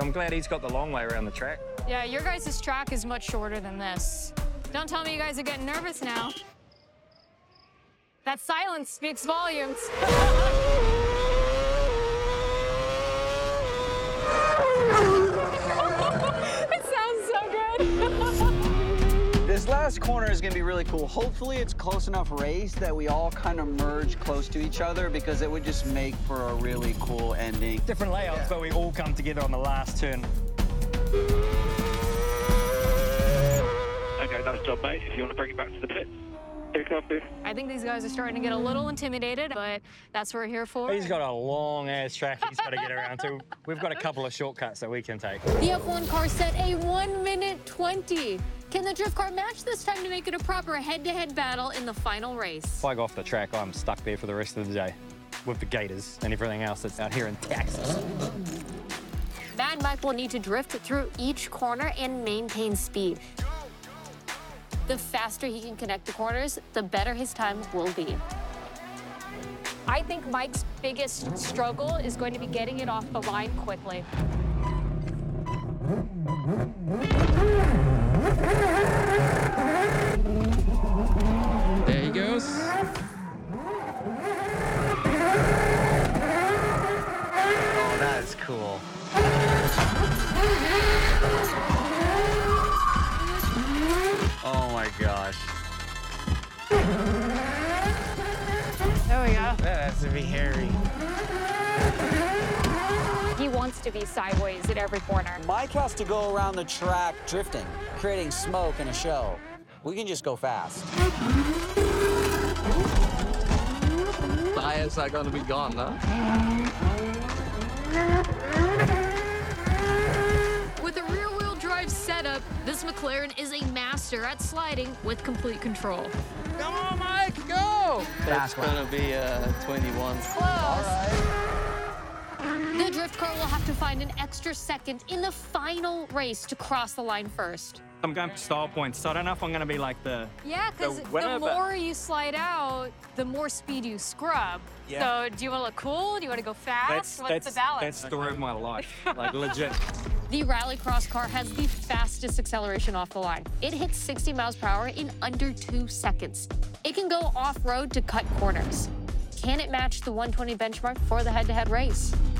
I'm glad he's got the long way around the track. Yeah, your guys' track is much shorter than this. Don't tell me you guys are getting nervous now. That silence speaks volumes. It sounds so good. This last corner is gonna be really cool. Hopefully it's close enough race that we all kind of merge close to each other, because it would just make for a really cool ending. Different layouts, but we all come together on the last turn. Okay, nice job, mate. If you want to bring it back to the pit. Here, copy. I think these guys are starting to get a little intimidated, but that's what we're here for. He's got a long-ass track he's got to get around to. We've got a couple of shortcuts that we can take. The F1 car set a 1:20. Can the drift car match this time to make it a proper head-to-head battle in the final race? If I go off the track, I'm stuck there for the rest of the day with the gators and everything else that's out here in Texas. Mad Mike will need to drift through each corner and maintain speed. The faster he can connect the corners, the better his time will be. I think Mike's biggest struggle is going to be getting it off the line quickly. There he goes. Oh, that is cool. Oh my gosh. There we go. That has to be hairy. He wants to be sideways at every corner. Mike has to go around the track drifting, creating smoke and a show. We can just go fast. Tires are gonna be gone, huh? With a rear-wheel drive setup, this McLaren is a master at sliding with complete control. Come on, Mike, go! That's gonna be 21. The drift car will have to find an extra second in the final race to cross the line first. I'm going for style points, so I don't know if I'm going to be like the... Yeah, because the winner, but- more you slide out, the more speed you scrub. Yeah. So do you want to look cool? Do you want to go fast? What's the balance? That's the story of my life, like legit. The Rallycross car has the fastest acceleration off the line. It hits 60 miles per hour in under 2 seconds. It can go off-road to cut corners. Can it match the 120 benchmark for the head-to-head race?